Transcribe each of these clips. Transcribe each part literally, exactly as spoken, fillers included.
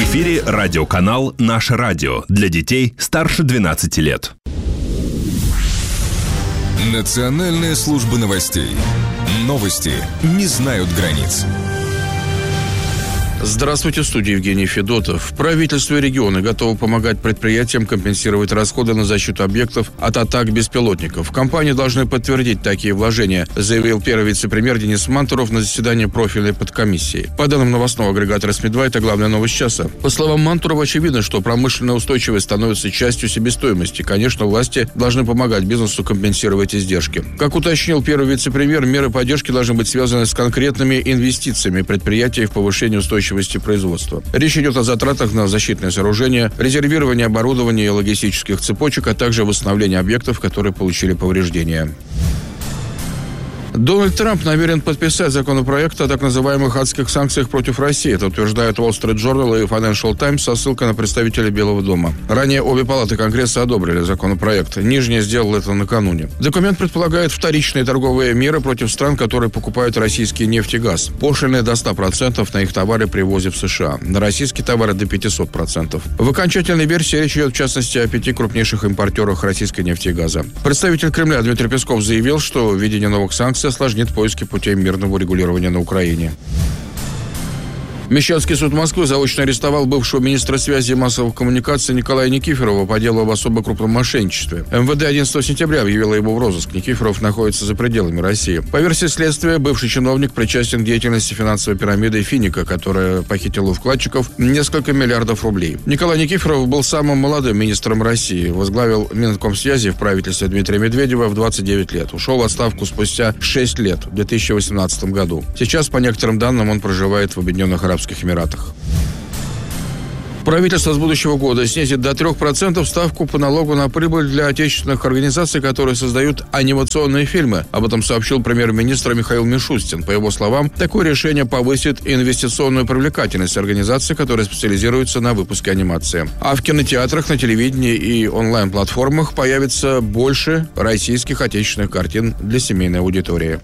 эфире радиоканал «Наше радио» для детей старше двенадцати лет. Национальная служба новостей. Новости не знают границ. Здравствуйте, в студии Евгений Федотов. Правительство и регионы готовы помогать предприятиям компенсировать расходы на защиту объектов от атак беспилотников. Компании должны подтвердить такие вложения, заявил первый вице-премьер Денис Мантуров на заседании профильной подкомиссии. По данным новостного агрегатора СМИ два, это главная новость часа. По словам Мантурова, очевидно, что промышленная устойчивость становится частью себестоимости. Конечно, власти должны помогать бизнесу компенсировать издержки. Как уточнил первый вице-премьер, меры поддержки должны быть связаны с конкретными инвестициями предприятий в повышение устойчивости производства. Речь идет о затратах на защитные сооружения, резервирование оборудования и логистических цепочек, а также восстановлении объектов, которые получили повреждения. Дональд Трамп намерен подписать законопроект о так называемых адских санкциях против России. Это утверждают Wall Street Journal и Financial Times со ссылкой на представителя Белого дома. Ранее обе палаты Конгресса одобрили законопроект. Нижняя сделала это накануне. Документ предполагает вторичные торговые меры против стран, которые покупают российский нефть и газ. Пошлины до ста процентов на их товары при ввозе в США. На российские товары до пятисот процентов. В окончательной версии речь идет в частности о пяти крупнейших импортерах российской нефти и газа. Представитель Кремля Дмитрий Песков заявил, что введение новых санкций осложнит поиски путей мирного регулирования на Украине. Мещанский суд Москвы заочно арестовал бывшего министра связи и массовых коммуникаций Николая Никифорова по делу об особо крупном мошенничестве. эм вэ дэ одиннадцатого сентября объявило его в розыск. Никифоров находится за пределами России. По версии следствия, бывший чиновник причастен к деятельности финансовой пирамиды Финика, которая похитила у вкладчиков несколько миллиардов рублей. Николай Никифоров был самым молодым министром России. Возглавил Минкомсвязи в правительстве Дмитрия Медведева в двадцать девять лет. Ушел в отставку спустя шесть лет, в две тысячи восемнадцатом году. Сейчас, по некоторым данным, он проживает в Объединенных Арабских Эмиратах. Правительство с будущего года снизит до трех процентов ставку по налогу на прибыль для отечественных организаций, которые создают анимационные фильмы. Об этом сообщил премьер-министр Михаил Мишустин. По его словам, такое решение повысит инвестиционную привлекательность организаций, которые специализируются на выпуске анимации. А в кинотеатрах, на телевидении и онлайн-платформах появится больше российских отечественных картин для семейной аудитории.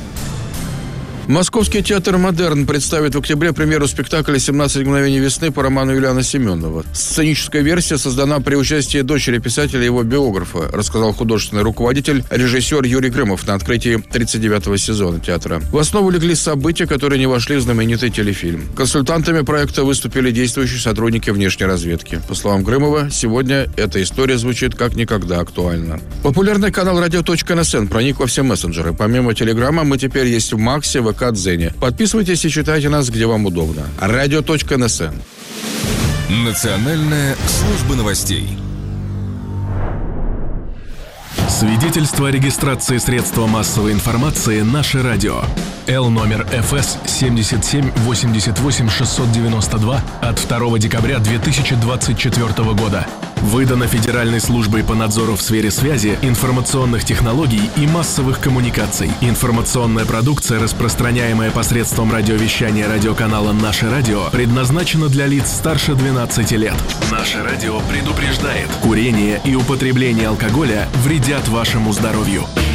Московский театр «Модерн» представит в октябре премьеру спектакля «семнадцать мгновений весны» по роману Юлиана Семенова. Сценическая версия создана при участии дочери писателя и его биографа, рассказал художественный руководитель, режиссер Юрий Грымов на открытии тридцать девятого сезона театра. В основу легли события, которые не вошли в знаменитый телефильм. Консультантами проекта выступили действующие сотрудники внешней разведки. По словам Грымова, сегодня эта история звучит как никогда актуально. Популярный канал радио точка эн эс эн проник во все мессенджеры. Помимо Телеграма, мы теперь есть в Максе, в Дзене. Подписывайтесь и читайте нас, где вам удобно. радио точка эн эс эн. Национальная служба новостей. Свидетельство о регистрации средства массовой информации «Наше радио». Л номер эф эс семьдесят семь восемьдесят восемь шестьсот девяносто два от второго декабря две тысячи двадцать четвёртого года. Выдано Федеральной службой по надзору в сфере связи, информационных технологий и массовых коммуникаций. Информационная продукция, распространяемая посредством радиовещания радиоканала «Наше радио», предназначена для лиц старше двенадцати лет. «Наше радио» предупреждает: курение и употребление алкоголя вредят вашему здоровью.